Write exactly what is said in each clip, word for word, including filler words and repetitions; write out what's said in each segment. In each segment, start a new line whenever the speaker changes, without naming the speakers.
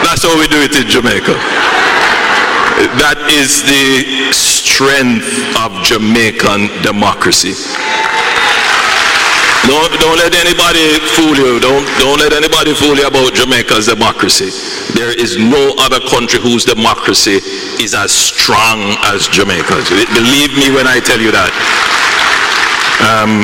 That's how we do it in Jamaica. That is the strength of Jamaican democracy. Don't, don't let anybody fool you. Don't, don't let anybody fool you about Jamaica's democracy. There is no other country whose democracy is as strong as Jamaica's. Believe me when I tell you that. Um,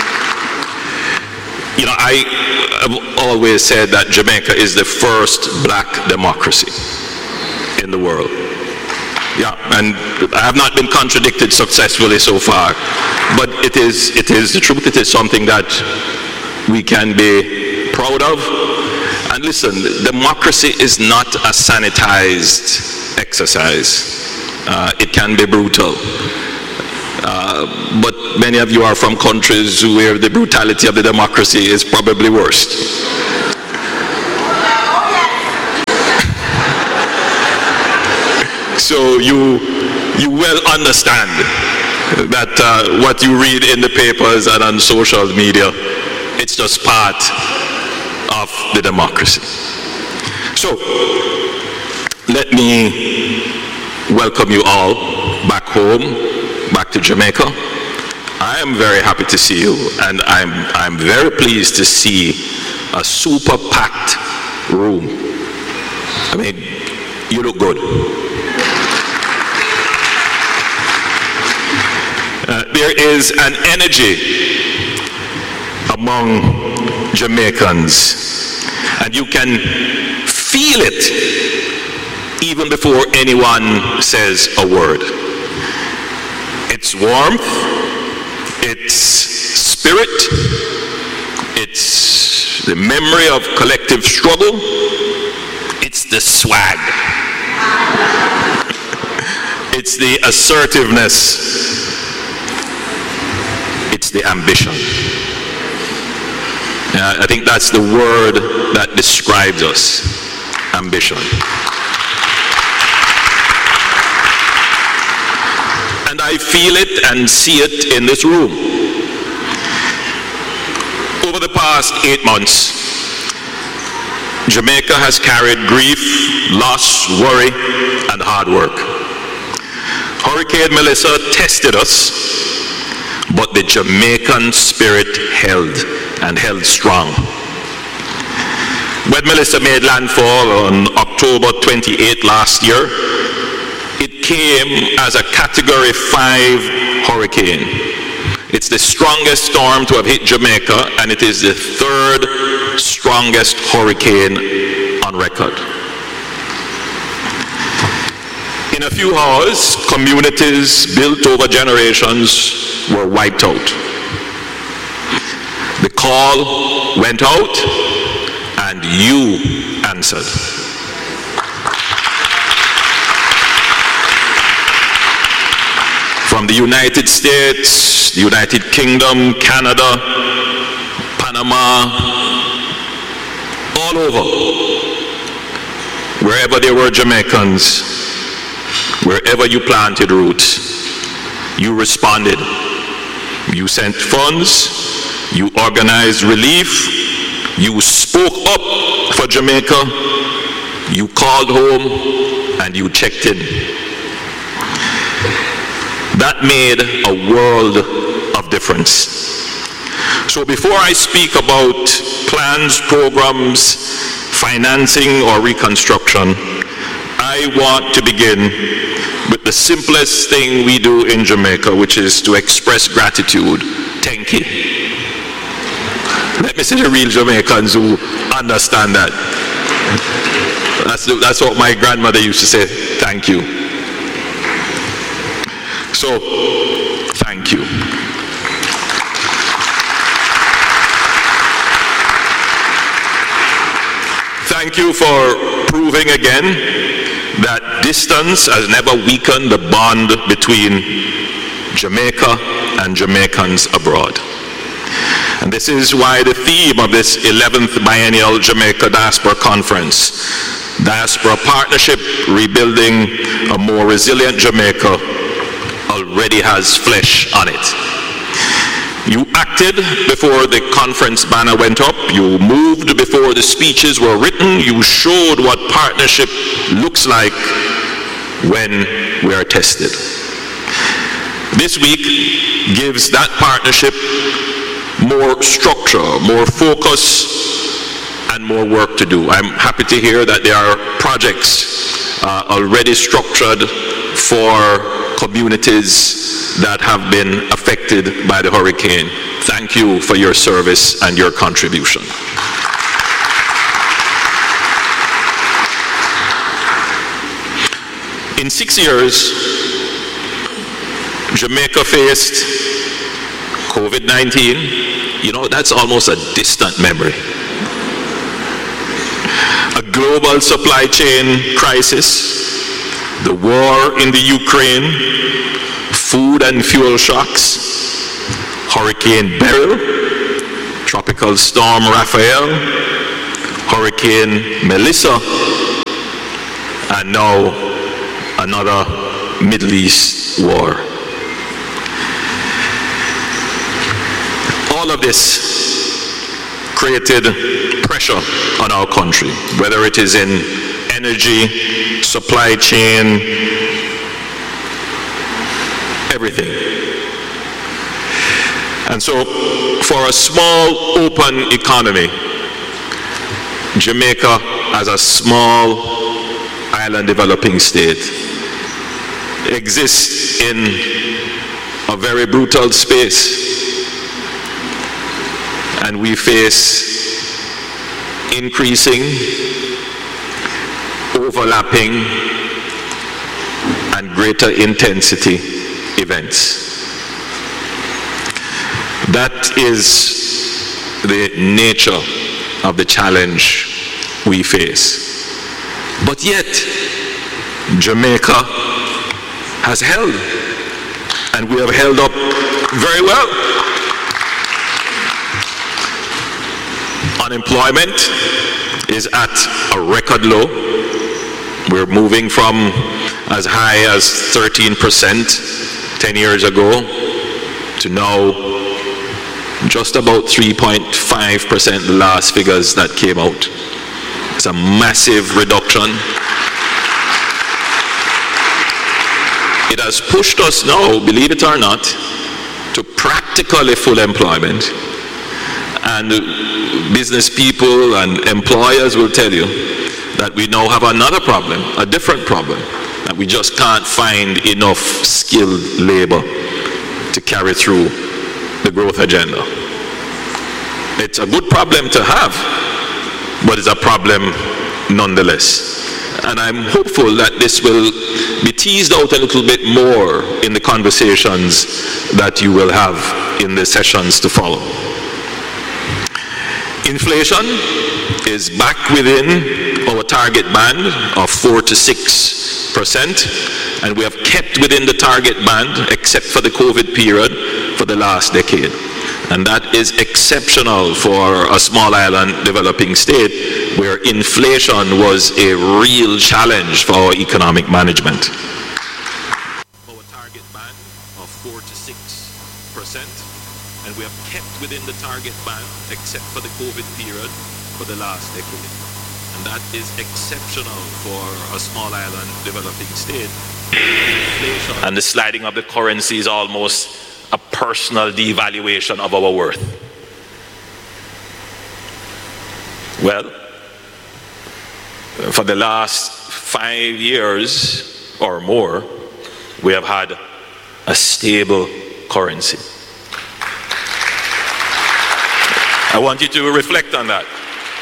you know, I have always said that Jamaica is the first black democracy in the world. Yeah, and I have not been contradicted successfully so far, but it is, it is the truth. It is something that we can be proud of. And listen, democracy is not a sanitized exercise. Uh, it can be brutal. Uh, but many of you are from countries where the brutality of the democracy is probably worse. So you you well understand that uh, what you read in the papers and on social media, it's just part of the democracy. So let me welcome you all back home, back to Jamaica. I am very happy to see you, and I'm I'm very pleased to see a super packed room. I mean, you look good. Uh, there is an energy among Jamaicans, and you can feel it even before anyone says a word. It's warmth, it's spirit, it's the memory of collective struggle, it's the swag, it's the assertiveness, it's the ambition. Uh, I think that's the word that describes us, ambition. And I feel it and see it in this room. Over the past eight months, Jamaica has carried grief, loss, worry, and hard work. Hurricane Melissa tested us, but the Jamaican spirit held and held strong. When Melissa made landfall on October twenty-eighth last year, it came as a category five hurricane. It's the strongest storm to have hit Jamaica, and it is the third strongest hurricane on record. In a few hours, communities built over generations were wiped out. The call went out, and you answered. From the United States, the United Kingdom, Canada, Panama, all over, wherever there were Jamaicans, wherever you planted roots, you responded. You sent funds, you organized relief, you spoke up for Jamaica, you called home, and you checked in. That made a world of difference. So before I speak about plans, programs, financing, or reconstruction, I want to begin with the simplest thing we do in Jamaica, which is to express gratitude. Thank you. Let me see the real Jamaicans who understand that. That's, that's what my grandmother used to say, thank you. So, thank you. Thank you for proving again that distance has never weakened the bond between Jamaica and Jamaicans abroad. And this is why the theme of this eleventh Biennial Jamaica Diaspora Conference, Diaspora Partnership, Rebuilding a More Resilient Jamaica, already has flesh on it. You acted before the conference banner went up. You moved before the speeches were written. You showed what partnership looks like when we are tested. This week gives that partnership more structure, more focus, and more work to do. I'm happy to hear that there are projects uh, already structured for communities that have been affected by the hurricane. Thank you for your service and your contribution. In six years, Jamaica faced COVID nineteen. You know, that's almost a distant memory. A global supply chain crisis, the war in the Ukraine, food and fuel shocks, Hurricane Beryl, Tropical Storm Raphael, Hurricane Melissa, and now another Middle East war. All of this created pressure on our country, whether it is in energy, supply chain, everything. And so, for a small, open economy, Jamaica, as a small island developing state, exists in a very brutal space. And we face increasing, overlapping, and greater intensity events. That is the nature of the challenge we face. But yet, Jamaica has held, and we have held up very well. Unemployment is at a record low. We're moving from as high as thirteen percent ten years ago to now just about three point five percent, the last figures that came out. It's a massive reduction. It has pushed us now, believe it or not, to practically full employment. And business people and employers will tell you that we now have another problem, a different problem, that we just can't find enough skilled labor to carry through the growth agenda. It's a good problem to have, but it's a problem nonetheless. And I'm hopeful that this will be teased out a little bit more in the conversations that you will have in the sessions to follow. Inflation is back within our target band of four to six percent, and we have kept within the target band, except for the COVID period, for the last decade. And that is exceptional for a small island developing state where inflation was a real challenge for our economic management. Our target band of four to six percent, and we have kept within the target band, except for the COVID period, for the last decade. And that is exceptional for a small island developing state. Inflation. And the sliding of the currency is almost a personal devaluation of our worth. Well, for the last five years or more, we have had a stable currency. I want you to reflect on that.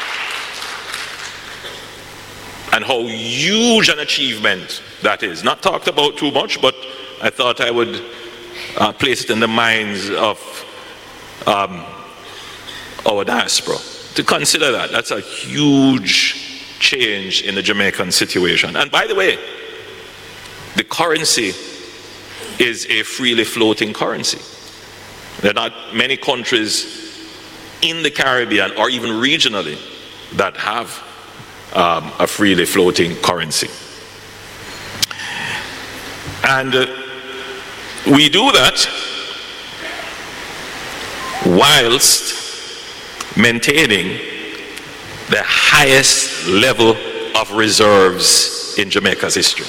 And how huge an achievement that is. Not talked about too much, but I thought I would uh, place it in the minds of um, our diaspora to consider that. That's a huge change in the Jamaican situation. And by the way, the currency is a freely floating currency. There are not many countries in the Caribbean or even regionally that have um, a freely floating currency. And uh, we do that whilst maintaining the highest level of reserves in Jamaica's history.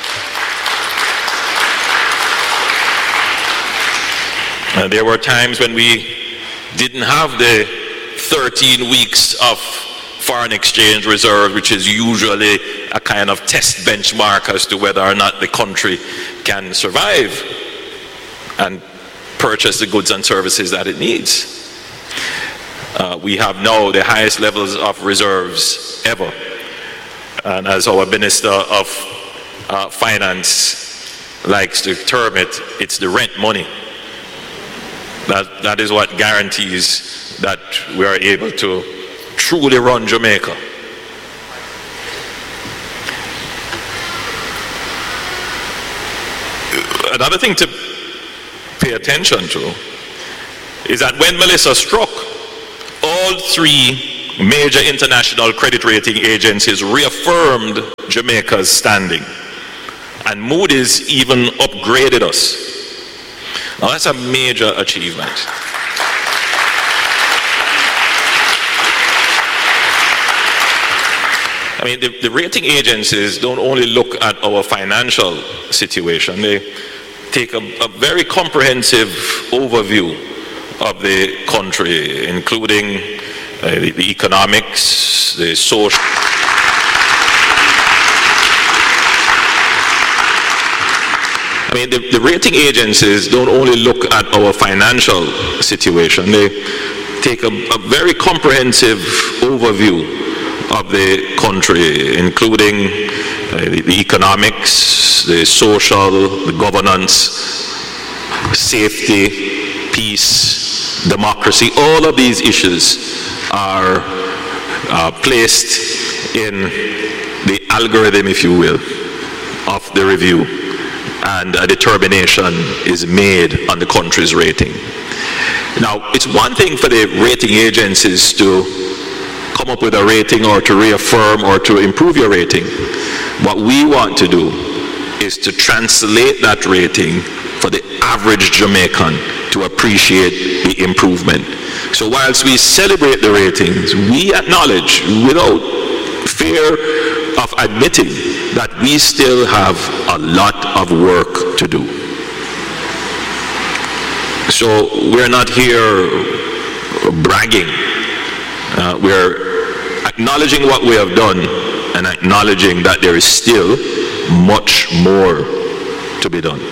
Uh, there were times when we didn't have the thirteen weeks of foreign exchange reserve, which is usually a kind of test benchmark as to whether or not the country can survive and purchase the goods and services that it needs. Uh, we have now the highest levels of reserves ever. And as our Minister of uh, Finance likes to term it, it's the rent money. That, that is what guarantees that we are able to truly run Jamaica. Another thing to pay attention to is that when Melissa struck, all three major international credit rating agencies reaffirmed Jamaica's standing, and Moody's even upgraded us. Now that's a major achievement. I mean, the, the rating agencies don't only look at our financial situation, they take a, a very comprehensive overview of the country, including uh, the, the economics, the social. I mean, the, the rating agencies don't only look at our financial situation, they take a, a very comprehensive overview of the country, including uh, the, the economics, the social, the governance, safety, peace, democracy. All of these issues are uh, placed in the algorithm, if you will, of the review, and a determination is made on the country's rating. Now, it's one thing for the rating agencies to come up with a rating or to reaffirm or to improve your rating. What we want to do is to translate that rating for the average Jamaican to appreciate the improvement. So whilst we celebrate the ratings, we acknowledge without fear of admitting that we still have a lot of work to do. So we're not here bragging. Uh, we're acknowledging what we have done and acknowledging that there is still much more to be done.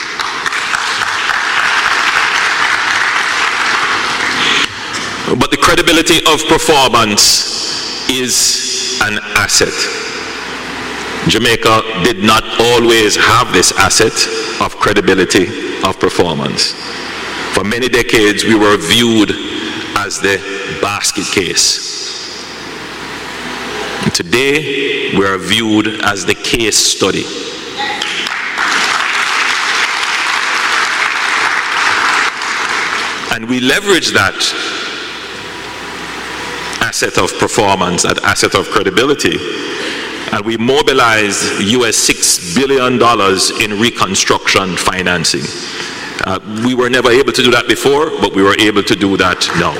But the credibility of performance is an asset. Jamaica did not always have this asset of credibility of performance. For many decades, we were viewed as the basket case. Today, we are viewed as the case study. And we leverage that asset of performance, that asset of credibility, and we mobilized U S six billion dollars in reconstruction financing. Uh, we were never able to do that before, but we were able to do that now.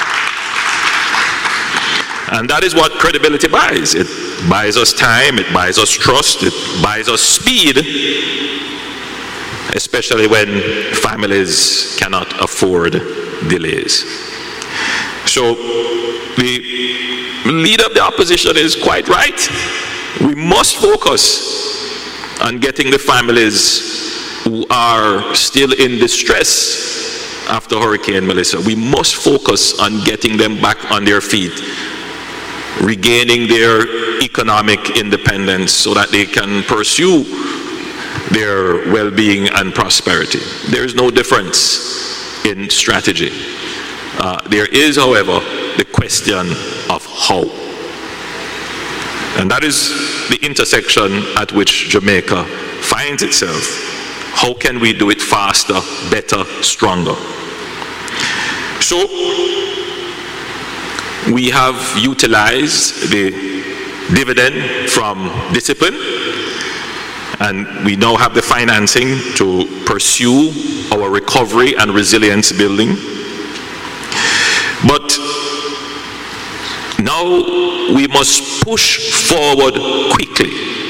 And that is what credibility buys. It buys us time, it buys us trust, it buys us speed, especially when families cannot afford delays. So the leader of the opposition is quite right. We must focus on getting the families who are still in distress after Hurricane Melissa. We must focus on getting them back on their feet, regaining their economic independence so that they can pursue their well-being and prosperity. There is no difference in strategy. Uh, there is, however, the question of how. And that is the intersection at which Jamaica finds itself. How can we do it faster, better, stronger? So, we have utilized the dividend from discipline, and we now have the financing to pursue our recovery and resilience building. Now we must push forward quickly.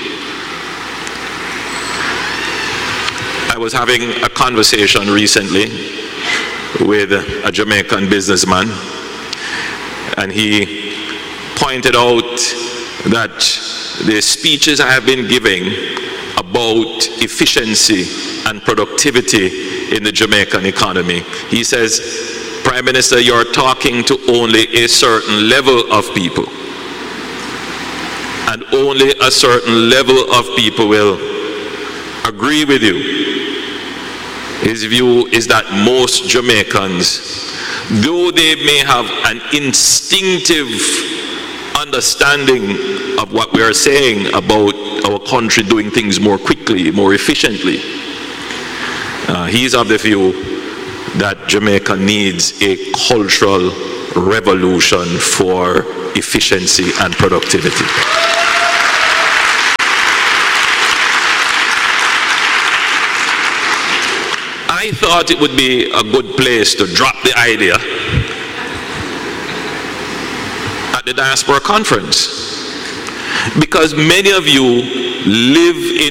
I was having a conversation recently with a Jamaican businessman, and he pointed out that the speeches I have been giving about efficiency and productivity in the Jamaican economy, he says, Prime Minister, you're talking to only a certain level of people, and only a certain level of people will agree with you. His view is that most Jamaicans, though they may have an instinctive understanding of what we are saying about our country doing things more quickly, more efficiently, uh, he's of the view that Jamaica needs a cultural revolution for efficiency and productivity. I thought it would be a good place to drop the idea at the Diaspora Conference, because many of you live in